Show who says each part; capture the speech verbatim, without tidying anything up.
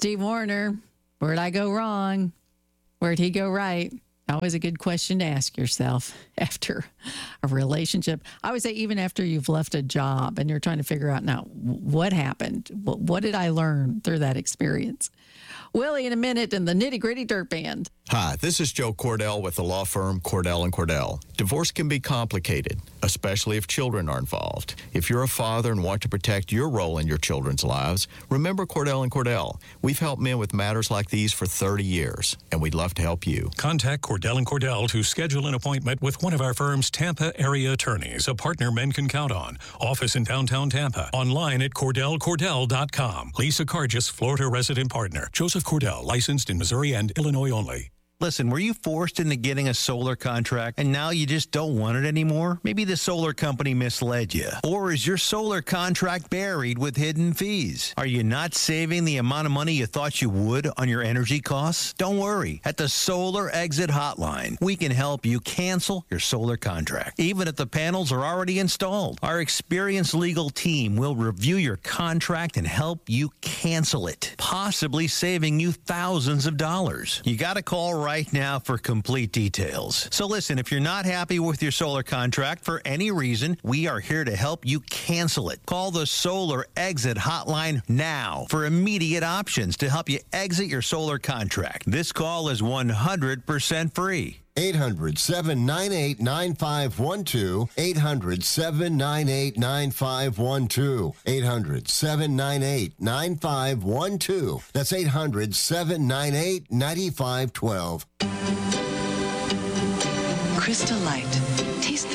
Speaker 1: Steve Warner, where'd I go wrong? Where'd he go right? Always a good question to ask yourself after a relationship. I would say even after you've left a job and you're trying to figure out now what happened. What, what did I learn through that experience? Willie in a minute in the Nitty Gritty Dirt Band.
Speaker 2: Hi, this is Joe Cordell with the law firm Cordell and Cordell. Divorce can be complicated, especially if children are involved. If you're a father and want to protect your role in your children's lives, remember Cordell and Cordell. We've helped men with matters like these for thirty years, and we'd love to help you.
Speaker 3: Contact Cordell and Cordell to schedule an appointment with one of our firm's Tampa area attorneys, a partner men can count on. Office in downtown Tampa. Online at cordell cordell dot com. Lisa Cargis, Florida resident partner. Joseph Cordell, licensed in Missouri and Illinois only.
Speaker 4: Listen, were you forced into getting a solar contract and now you just don't want it anymore? Maybe the solar company misled you. Or is your solar contract buried with hidden fees? Are you not saving the amount of money you thought you would on your energy costs? Don't worry. At the Solar Exit Hotline, we can help you cancel your solar contract, even if the panels are already installed. Our experienced legal team will review your contract and help you cancel it, possibly saving you thousands of dollars. You got to call right right now for complete details. So listen, if you're not happy with your solar contract for any reason, we are here to help you cancel it. Call the Solar Exit Hotline now for immediate options to help you exit your solar contract. This call is one hundred percent free.
Speaker 5: eight hundred, seven nine eight, nine five one two. eight hundred, seven nine eight, nine five one two. eight hundred, seven nine eight, nine five one two. That's eight hundred, seven nine eight, nine five one two.
Speaker 6: Crystal Light. Taste the